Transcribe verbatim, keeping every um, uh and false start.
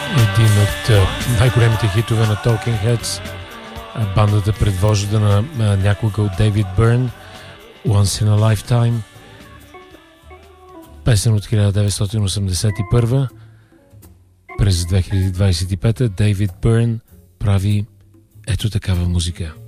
Един от най-големите хитове на Talking Heads, бандата предвождана на някога от Дейвид Бърн, Once in a Lifetime, песен от хиляда деветстотин осемдесет и първа. През две хиляди двадесет и пета Дейвид Бърн прави ето такава музика.